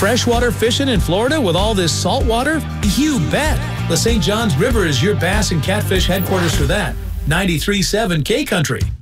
freshwater fishing in Florida with all this salt water? You bet. The St. Johns River is your bass and catfish headquarters for that. 93.7 K Country.